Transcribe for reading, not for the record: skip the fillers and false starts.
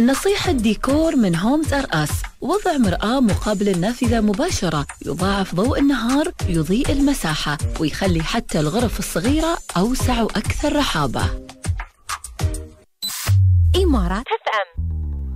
نصيحة ديكور من هومز ار اس: وضع مرآة مقابل النافذة مباشرة يضاعف ضوء النهار، يضيء المساحة ويخلي حتى الغرف الصغيرة أوسع وأكثر رحابة. إمارات